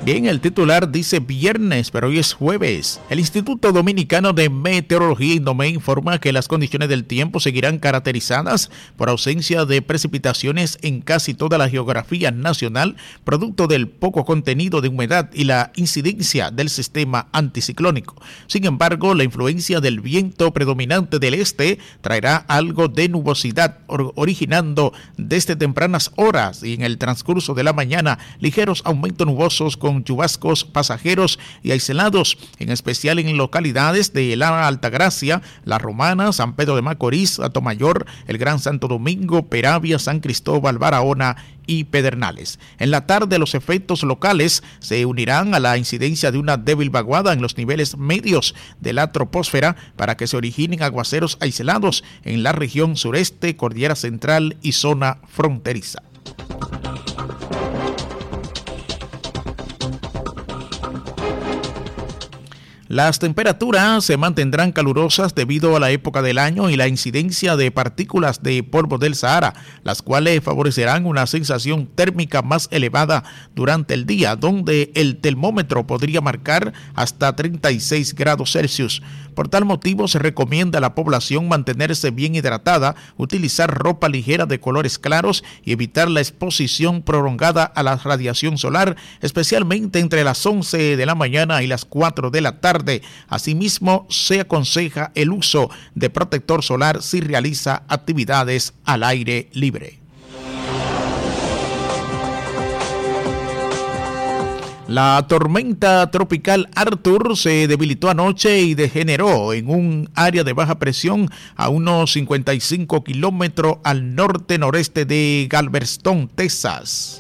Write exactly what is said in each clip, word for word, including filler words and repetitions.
Bien, el titular dice viernes, pero hoy es jueves. El Instituto Dominicano de Meteorología INDOME informa que las condiciones del tiempo seguirán caracterizadas por ausencia de precipitaciones en casi toda la geografía nacional, producto del poco contenido de humedad y la incidencia del sistema anticiclónico. Sin embargo, la influencia del viento predominante del este traerá algo de nubosidad, or- originando desde tempranas horas y en el transcurso de la mañana ligeros aumentos nubosos con chubascos pasajeros y aislados, en especial en localidades de la Altagracia, La Romana, San Pedro de Macorís, Atomayor, el Gran Santo Domingo, Peravia, San Cristóbal, Barahona y Pedernales. En la tarde, los efectos locales se unirán a la incidencia de una débil vaguada en los niveles medios de la troposfera para que se originen aguaceros aislados en la región sureste, cordillera central y zona fronteriza. Las temperaturas se mantendrán calurosas debido a la época del año y la incidencia de partículas de polvo del Sahara, las cuales favorecerán una sensación térmica más elevada durante el día, donde el termómetro podría marcar hasta treinta y seis grados Celsius. Por tal motivo, se recomienda a la población mantenerse bien hidratada, utilizar ropa ligera de colores claros y evitar la exposición prolongada a la radiación solar, especialmente entre las once de la mañana y las cuatro de la tarde. Asimismo, se aconseja el uso de protector solar si realiza actividades al aire libre. La tormenta tropical Arthur se debilitó anoche y degeneró en un área de baja presión a unos cincuenta y cinco kilómetros al norte-noreste de Galveston, Texas.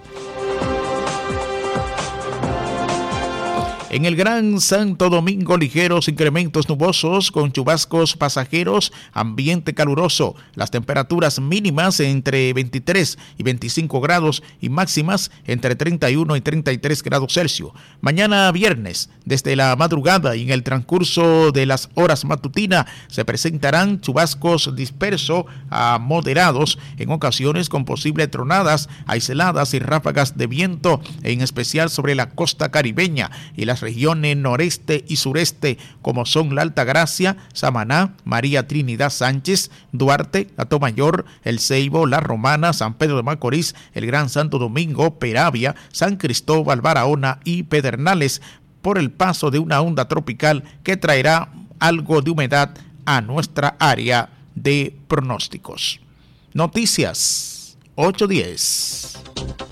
En el Gran Santo Domingo, ligeros incrementos nubosos con chubascos pasajeros, ambiente caluroso. Las temperaturas mínimas entre veintitrés y veinticinco grados y máximas entre treinta y uno y treinta y tres grados Celsius. Mañana viernes, desde la madrugada y en el transcurso de las horas matutinas, se presentarán chubascos dispersos a moderados, en ocasiones con posibles tronadas aisladas y ráfagas de viento, en especial sobre la costa caribeña y las regiones noreste y sureste, como son la Altagracia, Samaná, María Trinidad Sánchez, Duarte, Atomayor, El Ceibo, La Romana, San Pedro de Macorís, el Gran Santo Domingo, Peravia, San Cristóbal, Barahona y Pedernales, por el paso de una onda tropical que traerá algo de humedad a nuestra área de pronósticos. Noticias ocho diez.